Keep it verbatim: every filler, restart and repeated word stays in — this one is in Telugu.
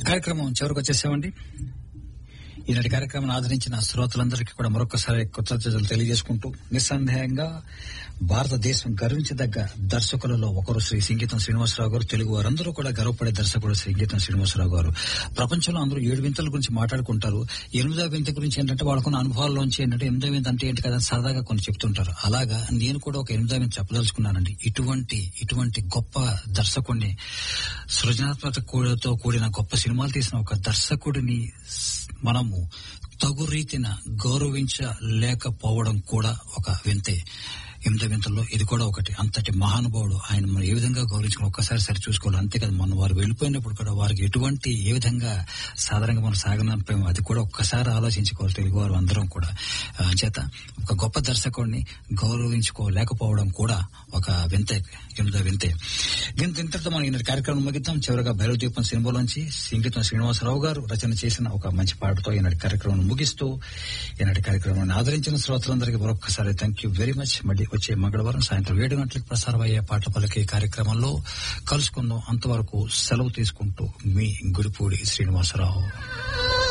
కార్యక్రమం చివరికి వచ్చేసామండి. ఈనాటి కార్యక్రమాన్ని ఆదరించిన శ్రోతలందరికీ కూడా మరొకసారి కృతజ్ఞతలు తెలియజేసుకుంటూ, నిస్సందేహంగా భారతదేశం గర్వించదగ్గ దర్శకులలో ఒకరు శ్రీ సింగీతం శ్రీనివాసరావు గారు. తెలుగు వారందరూ కూడా గర్వపడే దర్శకుడు సింగీతం శ్రీనివాసరావు గారు. ప్రపంచంలో అందరూ ఏడు వింతల గురించి మాట్లాడుకుంటారు. ఎనిమిదో వింత గురించి ఏంటంటే వాళ్ళకున్న అనుభవాల్లోంచి ఏంటంటే ఎనిమిదో వింత అంటే ఏంటి కదా సరదాగా కొన్ని చెప్తుంటారు. అలాగా నేను కూడా ఒక ఎనిమిదో వింత చెప్పదలుచుకున్నానండి. ఇటువంటి ఇటువంటి గొప్ప దర్శకుడిని, సృజనాత్మకతో కూడిన గొప్ప సినిమాలు తీసిన ఒక దర్శకుడిని మనము తగు రీతిన గౌరవించలేకపోవడం కూడా ఒక వింతే. ఎనిమిదో వింతల్లో ఇది కూడా ఒకటి. అంతటి మహానుభావుడు ఆయన మనం ఏ విధంగా గౌరవించుకుని ఒక్కసారి సరి చూసుకోవాలి. అంతేకాదు మనం వారు వెళ్ళిపోయినప్పుడు కూడా వారికి ఎటువంటి ఏ విధంగా సాధారణంగా మనం సాగనంపాము అది కూడా ఒక్కసారి ఆలోచించుకోవాలి తెలుగు వారు అందరం కూడా. చేత ఒక గొప్ప దర్శకుడిని గౌరవించుకోలేకపోవడం కూడా ఒక వింతే, ఎనిమిదో వింతే. దీంతో ఇంతటితో మనం ఈనాటి కార్యక్రమం ముగిద్దాం. చివరిగా భైరవదీపం సినిమాలోంచి సింగీతం శ్రీనివాసరావు గారు రచన చేసిన ఒక మంచి పాటతో ఈనాటి కార్యక్రమం ముగిస్తూ, ఈనాటి కార్యక్రమాన్ని ఆదరించిన శ్రోతలందరికీ మరొకసారి థ్యాంక్ యూ వెరీ మచ్. మళ్ళీ వచ్చే మంగళవారం సాయంత్రం ఏడు గంటలకు ప్రసారం అయ్యే పాటల పలికే కార్యక్రమంలో కలుసుకుందాం. అంతవరకు సెలవు తీసుకుంటూ మీ గుడిపూడి శ్రీనివాసరావు.